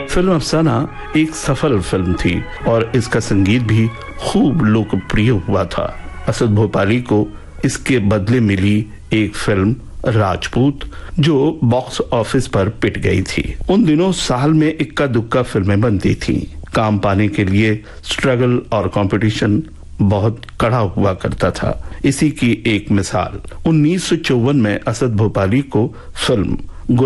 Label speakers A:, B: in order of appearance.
A: Film अफसाना एक सफल फिल्म थी और इसका संगीत भी खूब लोकप्रिय हुआ था। असद भोपाली को इसके बदले मिली एक फिल्म राजपूत, जो बॉक्स ऑफिस पर पिट गई थी। उन दिनों साल में इक्का दुक्का फिल्में बनती थीं। काम पाने के लिए स्ट्रगल और कंपटीशन बहुत कड़ा हुआ करता था। इसी की एक मिसाल 1954 में असद भोपाली को फिल्म